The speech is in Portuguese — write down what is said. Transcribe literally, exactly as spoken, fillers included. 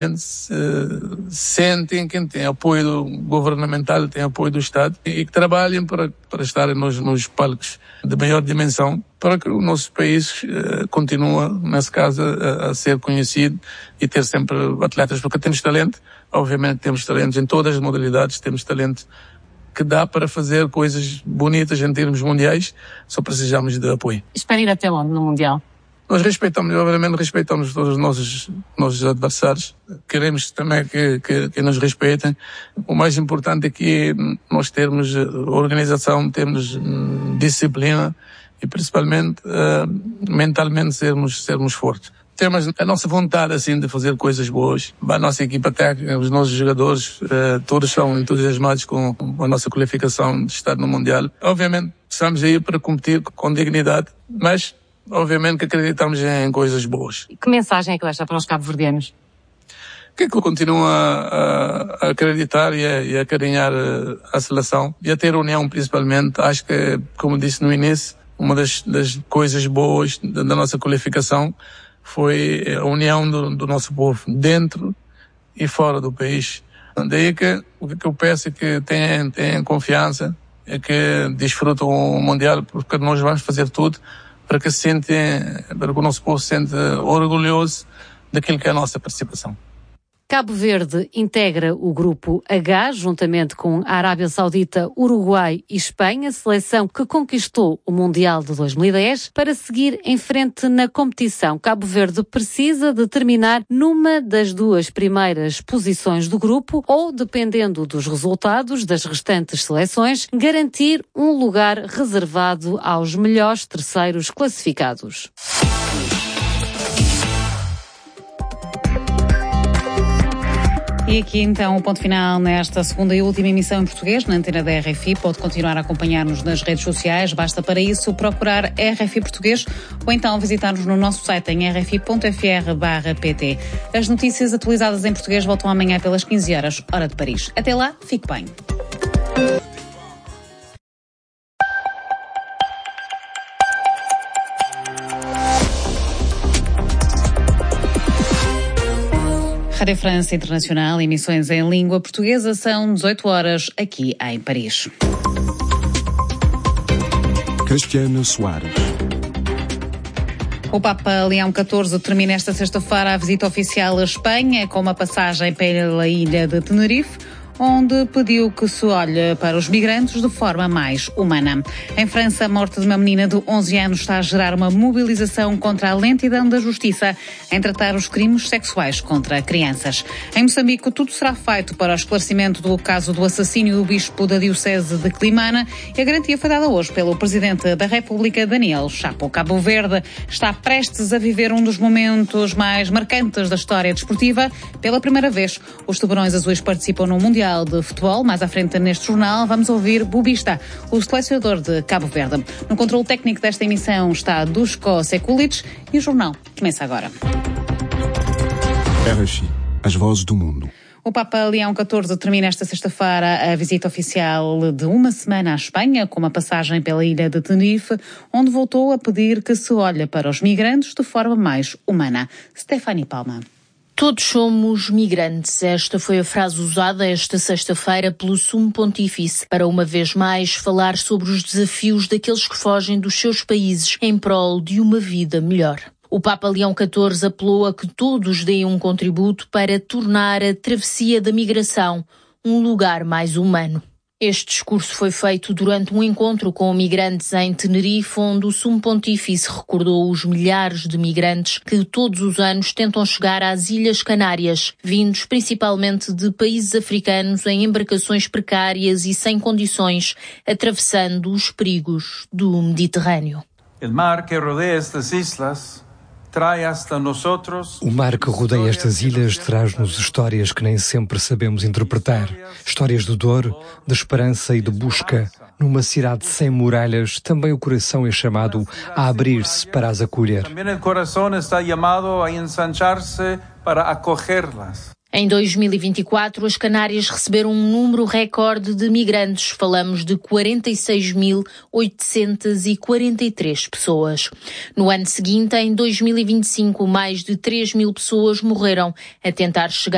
sentem que tem apoio governamental, tem apoio do Estado e que trabalhem para, para estarem nos, nos palcos de maior dimensão para que o nosso país uh, continue, nesse caso, a, a ser conhecido e ter sempre atletas, porque temos talento, obviamente temos talentos em todas as modalidades, temos talento que dá para fazer coisas bonitas em termos mundiais, só precisamos de apoio. Espera ir até onde no Mundial? Nós respeitamos, obviamente respeitamos todos os nossos, nossos adversários, queremos também que, que, que nos respeitem. O mais importante aqui é nós termos organização, termos disciplina e principalmente uh, mentalmente sermos, sermos fortes. Temos a nossa vontade assim de fazer coisas boas. A nossa equipa técnica, os nossos jogadores, uh, todos são entusiasmados com a nossa qualificação de estar no Mundial. Obviamente estamos aí para competir com dignidade, mas obviamente que acreditamos em coisas boas. Que mensagem é que deixa para os cabo-verdianos? Que é que eu continuo a, a acreditar e a, e a acarinhar a seleção e a ter união principalmente. Acho que, como disse no início, uma das, das coisas boas da, da nossa qualificação foi a união do, do nosso povo dentro e fora do país. Daí que o que eu peço é que tenham, tenham confiança, é que desfrutem o Mundial, porque nós vamos fazer tudo para que, se sente, para que o nosso povo se sente orgulhoso daquilo que é a nossa participação. Cabo Verde integra o grupo H, juntamente com a Arábia Saudita, Uruguai e Espanha, seleção que conquistou o Mundial de dois mil e dez, para seguir em frente na competição. Cabo Verde precisa de terminar numa das duas primeiras posições do grupo ou, dependendo dos resultados das restantes seleções, garantir um lugar reservado aos melhores terceiros classificados. E aqui então o ponto final nesta segunda e última emissão em português na antena da R F I. Pode continuar a acompanhar-nos nas redes sociais, basta para isso procurar R F I Português ou então visitar-nos no nosso site em r f i ponto f r barra p t. As notícias atualizadas em português voltam amanhã pelas quinze horas, hora de Paris. Até lá, fique bem. Rádio França Internacional, emissões em língua portuguesa, são dezoito horas aqui em Paris. Cristiano Soares. O Papa Leão catorze termina esta sexta-feira a visita oficial à Espanha, com uma passagem pela ilha de Tenerife, onde pediu que se olhe para os migrantes de forma mais humana. Em França, a morte de uma menina de onze anos está a gerar uma mobilização contra a lentidão da justiça em tratar os crimes sexuais contra crianças. Em Moçambique, tudo será feito para o esclarecimento do caso do assassínio do bispo da Diocese de Climana e a garantia foi dada hoje pelo Presidente da República, Daniel Chapo. Cabo Verde está prestes a viver um dos momentos mais marcantes da história desportiva. Pela primeira vez, os Tubarões Azuis participam no Mundial de Futebol. Mais à frente neste jornal vamos ouvir Bubista, o selecionador de Cabo Verde. No controle técnico desta emissão está Duško Sekulic e o jornal começa agora. R F I, as vozes do mundo. O Papa Leão catorze termina esta sexta-feira a visita oficial de uma semana à Espanha, com uma passagem pela ilha de Tenerife, onde voltou a pedir que se olhe para os migrantes de forma mais humana. Stephanie Palma. Todos somos migrantes. Esta foi a frase usada esta sexta-feira pelo Sumo Pontífice para, uma vez mais, falar sobre os desafios daqueles que fogem dos seus países em prol de uma vida melhor. O Papa Leão catorze apelou a que todos deem um contributo para tornar a travessia da migração um lugar mais humano. Este discurso foi feito durante um encontro com migrantes em Tenerife, onde o Sumo Pontífice recordou os milhares de migrantes que todos os anos tentam chegar às Ilhas Canárias, vindos principalmente de países africanos em embarcações precárias e sem condições, atravessando os perigos do Mediterrâneo. O mar que rodeia estas islas O mar que rodeia estas ilhas traz-nos histórias que nem sempre sabemos interpretar. Histórias de dor, de esperança e de busca. Numa cidade sem muralhas, também o coração é chamado a abrir-se para as acolher. Também o coração está chamado a ensanchar-se para acolherlas. Em dois mil e vinte e quatro, as Canárias receberam um número recorde de migrantes. Falamos de quarenta e seis mil oitocentas e quarenta e três pessoas. No ano seguinte, em dois mil e vinte e cinco, mais de três mil pessoas morreram a tentar chegar